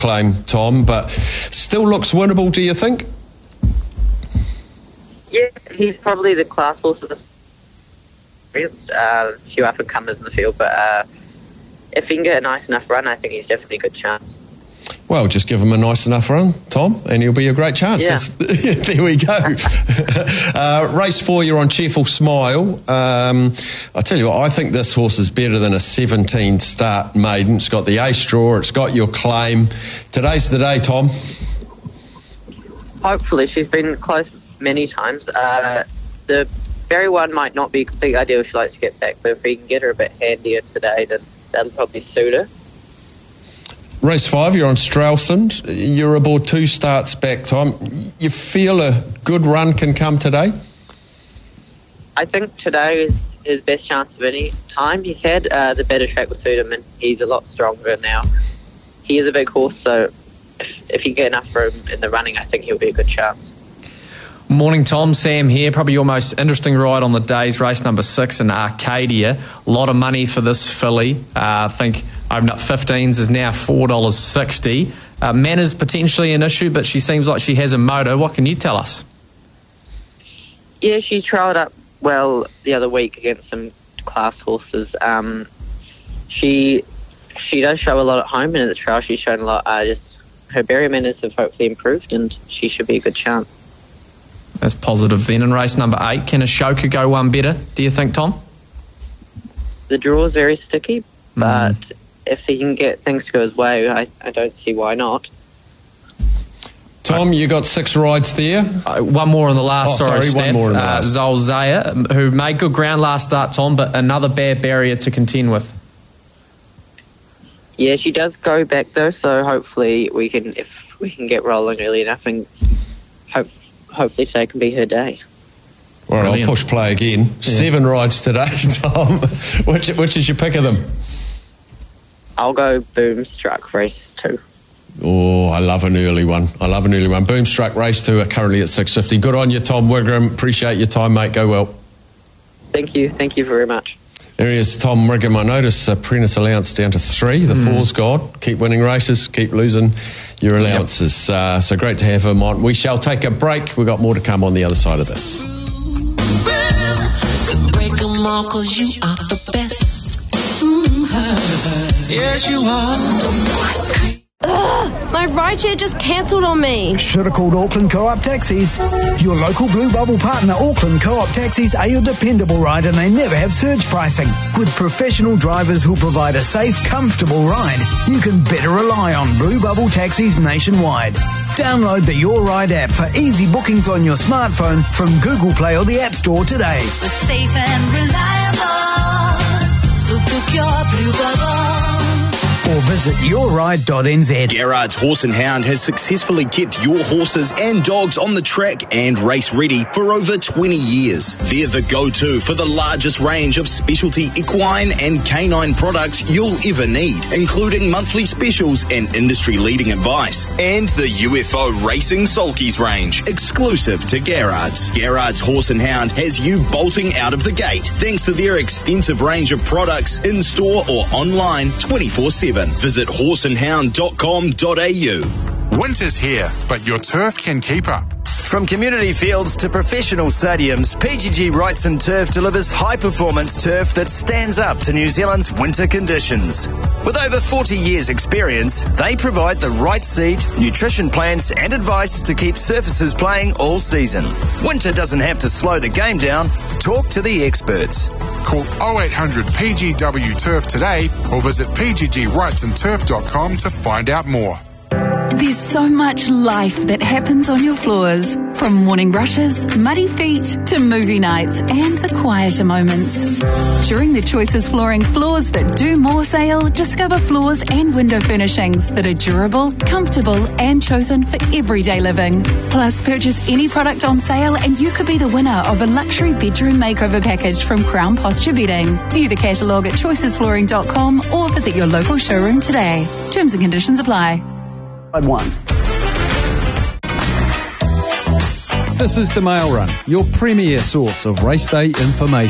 claim, Tom, but still looks winnable, do you think? Yeah, he's probably the class horse of the few up-and-comers in the field, but if he can get a nice enough run, I think he's definitely a good chance. Well, just give him a nice enough run, Tom, and he'll be a great chance. Yeah. There we go. Race 4, you're on Cheerful Smile. I tell you what, I think this horse is better than a 17-start maiden. It's got the ace draw, it's got your claim. Today's the day, Tom. Hopefully, she's been close many times. The very one might not be completely ideal if she likes to get back, but if we can get her a bit handier today, then that'll probably suit her. Race 5, you're on Stralsund. You're aboard 2 starts back, Tom. You feel a good run can come today? I think today is his best chance of any time he's had. The better track will suit him, and he's a lot stronger now. He is a big horse, so if you get enough room in the running, I think he'll be a good chance. Morning, Tom. Sam here. Probably your most interesting ride on the day's race number 6 in Arcadia. A lot of money for this filly. I think opened up 15s is now $4.60. Manners potentially an issue, but she seems like she has a motor. What can you tell us? Yeah, she trialled up well the other week against some class horses. She does show a lot at home, and in the trial she's shown a lot. Her barrier manners have hopefully improved, and she should be a good chance. That's positive then. In race number 8, can Ashoka go one better, do you think, Tom? The draw is very sticky, but if he can get things to go his way, I don't see why not. Tom, you got 6 rides there. One more on the last, Steph. One more on the last. Zolzaya, who made good ground last start, Tom, but another bad barrier to contend with. Yeah, she does go back though, so hopefully if we can get rolling early enough, and hopefully today can be her day. Well, I'll push play again. Yeah. 7 rides today, Tom. Which is your pick of them? I'll go Boomstruck race 2. Oh, I love an early one. Boomstruck race 2 are currently at $6.50. Good on you, Tom Wigram. Appreciate your time, mate. Go well. Thank you very much. There he is, Tom Wigram. I notice apprentice allowance down to 3. The 4's gone. Keep winning races, keep losing your allowances. So great to have him on. We shall take a break. We've got more to come on the other side of this. Break 'em all 'cause you are the best. Yes, you are. My rideshare just cancelled on me. Should have called Auckland Co-op Taxis. Your local Blue Bubble partner, Auckland Co-op Taxis, are your dependable ride, and they never have surge pricing. With professional drivers who provide a safe, comfortable ride, you can better rely on Blue Bubble Taxis nationwide. Download the Your Ride app for easy bookings on your smartphone from Google Play or the App Store today. We're safe and reliable, so book your Blue Bubble. Or visit yourride.nz. Gerard's Horse and Hound has successfully kept your horses and dogs on the track and race ready for over 20 years. They're the go-to for the largest range of specialty equine and canine products you'll ever need, including monthly specials and industry-leading advice. And the UFO Racing Sulkies range, exclusive to Gerard's. Gerard's Horse and Hound has you bolting out of the gate thanks to their extensive range of products in-store or online 24/7. Visit horseandhound.com.au. Winter's here, but your turf can keep up. From community fields to professional stadiums, PGG Wrightson Turf delivers high-performance turf that stands up to New Zealand's winter conditions. With over 40 years' experience, they provide the right seed, nutrition plans and advice to keep surfaces playing all season. Winter doesn't have to slow the game down. Talk to the experts. Call 0800 PGW Turf today or visit pggwrightsonturf.com to find out more. There's so much life that happens on your floors. From morning rushes, muddy feet, to movie nights and the quieter moments. During the Choices Flooring Floors That Do More sale, discover floors and window furnishings that are durable, comfortable and chosen for everyday living. Plus, purchase any product on sale and you could be the winner of a luxury bedroom makeover package from Crown Posture Bedding. View the catalogue at choicesflooring.com or visit your local showroom today. Terms and conditions apply. One. This is the Mail Run, your premier source of race day information.